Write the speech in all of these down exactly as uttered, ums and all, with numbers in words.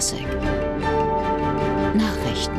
Klassik Nachrichten.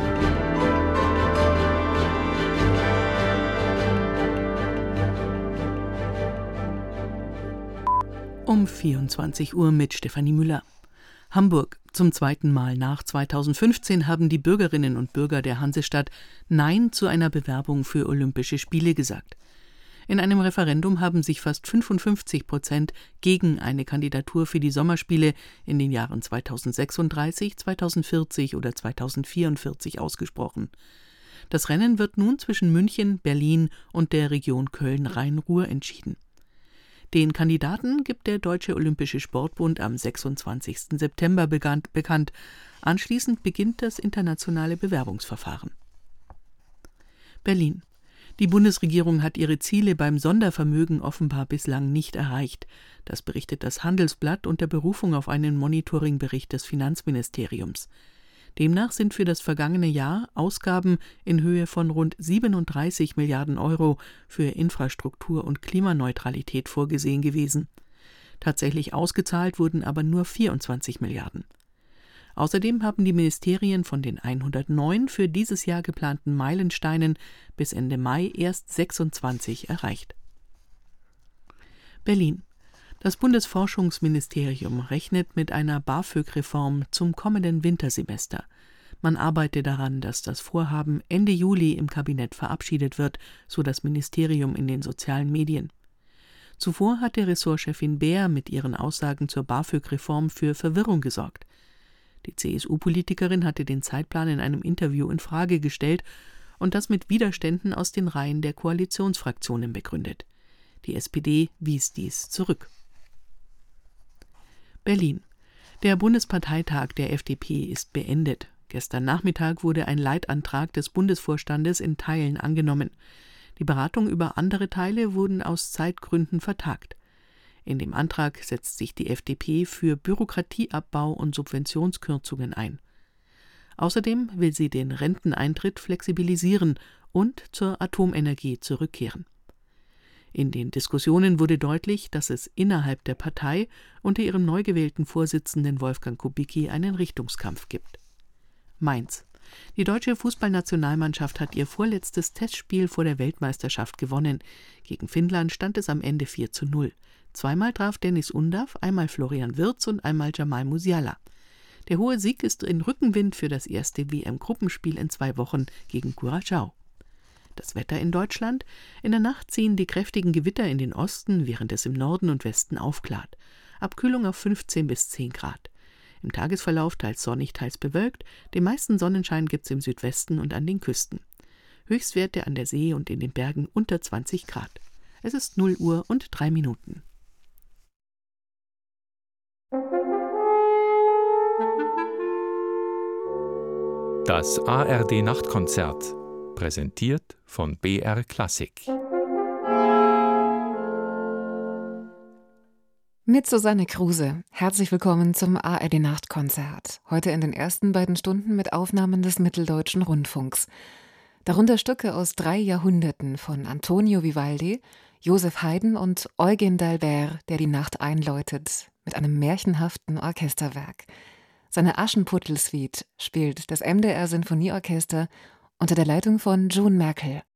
Um vierundzwanzig Uhr mit Stefanie Müller. Hamburg. Zum zweiten Mal nach zweitausendfünfzehn haben die Bürgerinnen und Bürger der Hansestadt Nein zu einer Bewerbung für Olympische Spiele gesagt. In einem Referendum haben sich fast fünfundfünfzig Prozent gegen eine Kandidatur für die Sommerspiele in den Jahren zweitausendsechsunddreißig, zweitausendvierzig oder zweitausendvierundvierzig ausgesprochen. Das Rennen wird nun zwischen München, Berlin und der Region Köln-Rhein-Ruhr entschieden. Den Kandidaten gibt der Deutsche Olympische Sportbund am sechsundzwanzigsten September bekannt. Anschließend beginnt das internationale Bewerbungsverfahren. Berlin. Die Bundesregierung hat ihre Ziele beim Sondervermögen offenbar bislang nicht erreicht. Das berichtet das Handelsblatt unter Berufung auf einen Monitoringbericht des Finanzministeriums. Demnach sind für das vergangene Jahr Ausgaben in Höhe von rund siebenunddreißig Milliarden Euro für Infrastruktur und Klimaneutralität vorgesehen gewesen. Tatsächlich ausgezahlt wurden aber nur vierundzwanzig Milliarden. Außerdem haben die Ministerien von den hundertneun für dieses Jahr geplanten Meilensteinen bis Ende Mai erst sechsundzwanzig erreicht. Berlin. Das Bundesforschungsministerium rechnet mit einer BAföG-Reform zum kommenden Wintersemester. Man arbeite daran, dass das Vorhaben Ende Juli im Kabinett verabschiedet wird, so das Ministerium in den sozialen Medien. Zuvor hatte Ressortchefin Baer mit ihren Aussagen zur BAföG-Reform für Verwirrung gesorgt. Die C S U-Politikerin hatte den Zeitplan in einem Interview in Frage gestellt und das mit Widerständen aus den Reihen der Koalitionsfraktionen begründet. Die S P D wies dies zurück. Berlin. Der Bundesparteitag der F D P ist beendet. Gestern Nachmittag wurde ein Leitantrag des Bundesvorstandes in Teilen angenommen. Die Beratungen über andere Teile wurden aus Zeitgründen vertagt. In dem Antrag setzt sich die F D P für Bürokratieabbau und Subventionskürzungen ein. Außerdem will sie den Renteneintritt flexibilisieren und zur Atomenergie zurückkehren. In den Diskussionen wurde deutlich, dass es innerhalb der Partei unter ihrem neu gewählten Vorsitzenden Wolfgang Kubicki einen Richtungskampf gibt. Mainz. Die deutsche Fußballnationalmannschaft hat ihr vorletztes Testspiel vor der Weltmeisterschaft gewonnen. Gegen Finnland stand es am Ende vier zu null. Zweimal traf Dennis Undav, einmal Florian Wirtz und einmal Jamal Musiala. Der hohe Sieg ist in Rückenwind für das erste W M-Gruppenspiel in zwei Wochen gegen Curaçao. Das Wetter in Deutschland: In der Nacht ziehen die kräftigen Gewitter in den Osten, während es im Norden und Westen aufklart. Abkühlung auf fünfzehn bis zehn Grad. Im Tagesverlauf teils sonnig, teils bewölkt. Den meisten Sonnenschein gibt es im Südwesten und an den Küsten. Höchstwerte an der See und in den Bergen unter zwanzig Grad. Es ist null Uhr und drei Minuten. Das A R D-Nachtkonzert, präsentiert von B R Klassik. Mit Susanne Kruse. Herzlich willkommen zum A R D-Nachtkonzert. Heute in den ersten beiden Stunden mit Aufnahmen des Mitteldeutschen Rundfunks. Darunter Stücke aus drei Jahrhunderten von Antonio Vivaldi, Joseph Haydn und Eugen d'Albert, der die Nacht einläutet, mit einem märchenhaften Orchesterwerk. Seine Aschenputtel-Suite spielt das M D R-Sinfonieorchester unter der Leitung von June Merkel.